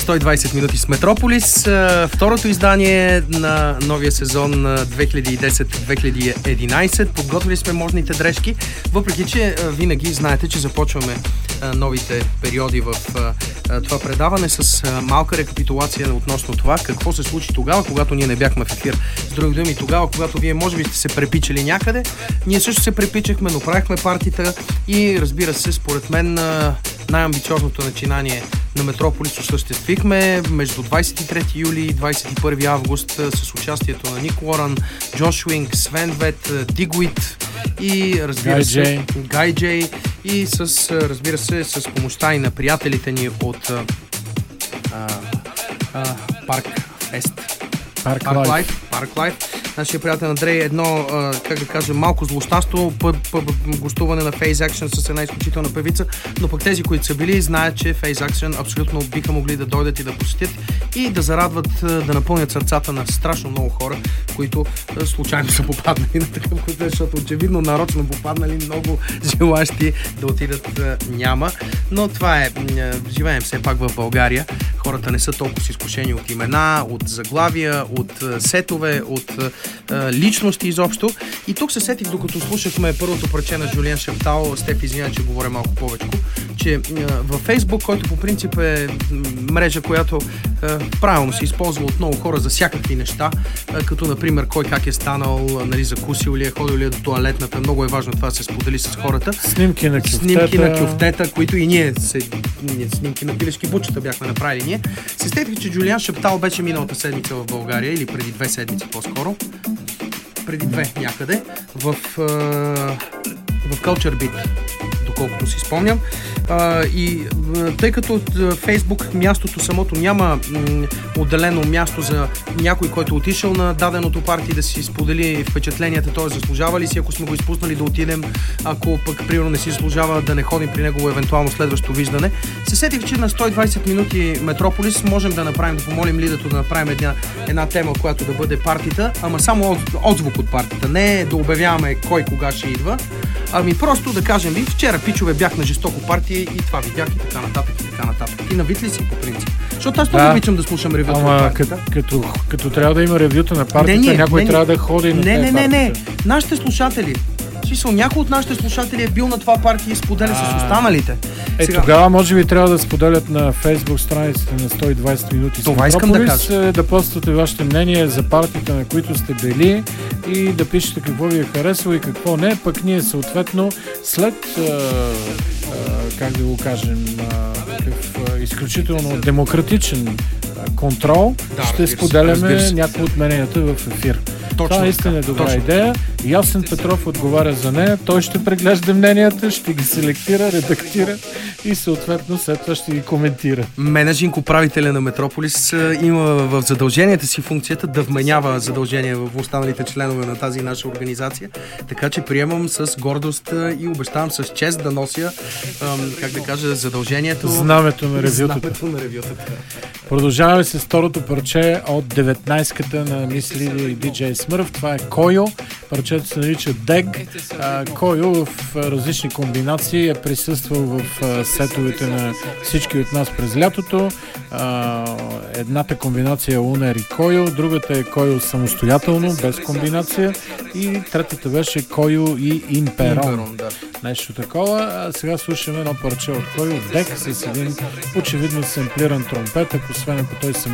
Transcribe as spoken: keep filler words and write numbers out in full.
сто и двайсет минути с Метрополис. Второто издание на новия сезон две хиляди и десет - две хиляди и единайсет. Подготвили сме можните дрежки, въпреки че винаги знаете, че започваме новите периоди в това предаване с малка рекапитулация относно това какво се случи тогава, когато ние не бяхме в ефир. С други думи, тогава, когато вие може би сте се препичали някъде, ние също се препичахме, но правихме партита и разбира се, според мен най-амбициозното начинание на Метрополис осъществихме между двайсет и трети юли и двайсет и първи август с участието на Ник Уорън, Джош Уинг, Свен Вет, Дигуит и разбира се Гай Джей и с, разбира се, с помощта и на приятелите ни от а, а, Парк Фест. Парк Лайф. Парк Лайф. Нашия приятел Андрей, едно, а, как да кажа, малко злощасто гостуване на Phase Action с една изключителна певица, но пък тези, които са били, знаят, че Phase Action абсолютно биха могли да дойдат и да посетят и да зарадват, да напълнят сърцата на страшно много хора, които а, случайно са попаднали на такъв концерт, защото очевидно нарочно попаднали, много желащи да отидат а, няма. Но това е, а, живеем все пак в България. Хората не са толкова изкушени от имена, от заглавия, от а, сетове, от а, личности изобщо. И тук се сетих, докато слушахме първото парче на Жулиен Шептал, Стеф, извиня, че говоря малко повече, че във Фейсбук, който по принцип е мрежа, която а, правилно се използва от много хора за всякакви неща, а, като например кой как е станал, нали, закусил ли е, ходил ли е до тоалетната, много е важно това да се сподели с хората. Снимки на кюфтета, снимки на кюфтета, които и ние, се, ние снимки на пилешки бучета бяхме направили ние. Се сетих, че Жулиен Шептал беше миналата седмица в България, или преди две седмици по-скоро, преди две някъде, в, в Culture Beat, доколкото си спомням. Uh, и uh, тъй като uh, Фейсбук мястото самото няма м- отделено място за някой, който е отишъл на даденото парти да си сподели впечатленията, т.е. заслужава ли си, ако сме го изпуснали да отидем, ако пък примерно не си заслужава да не ходим при негово евентуално следващо виждане. Се сетих, че на сто и двайсет минути Метрополис можем да направим, да помолим Лидато да направим една, една тема, която да бъде партита, ама само от, отзвук от партита, не да обявяваме кой кога ще идва, ами просто да кажем ви, вчера пичове бях на жестоко парти и това видях и така нататък и така нататък. И навит ли си по принцип? Защото аз много да, обичам да слушам ревюта ама, на партията. Като, като, като трябва да има ревюта на партията, не, не, някой не, трябва да ходи на не, тези не, не, не, партията. Нашите слушатели. Смисъл, някой от нашите слушатели е бил на това парти и споделя а, с останалите. Е, сега... тогава може би трябва да споделят на Фейсбук страниците на сто и двайсет минути с Метрополис, да, да поствате вашите мнения за партиите, на които сте били и да пишете какво ви е харесало и какво не. Пък ние съответно след а, а, как да го кажем, а, такъв а, изключително демократичен а, контрол, да, ще споделяме някои от мненията в ефир. Точно това наистина е добра точно. Идея. Ясен Петров отговаря за нея. Той ще преглежда мненията, ще ги селектира, редактира и съответно след това ще ги коментира. Менеджинг управителя на Метрополис има в задълженията си функцията да вменява задължения в останалите членове на тази наша организация. Така че приемам с гордост и обещавам с чест да нося, как да кажа, задължението. Знамето на ревютата. Знамето на ревютата. Продължаваме с второто парче от деветнайсетката на Мис Лидия и диджей Смърв. Това е Койо. Парчето се нарича Дег. Койо в различни комбинации е присъствал в сетовете на всички от нас през лятото. Едната комбинация е Унер и Койо, другата е Койо самостоятелно, без комбинация и третата беше Койо и Имперон. Нещо такова. А сега слушаме едно парче от Койо, Дег, с един очевидно семплиран тромпет, ако освен ако той се